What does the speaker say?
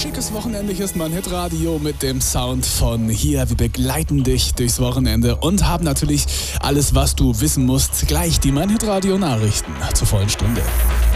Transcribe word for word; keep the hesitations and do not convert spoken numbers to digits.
schickes Wochenende. Hier ist mein Hitradio mit dem Sound von hier. Wir begleiten dich durchs Wochenende und haben natürlich alles, was du wissen musst, gleich die mein Hitradio Nachrichten zur vollen Stunde.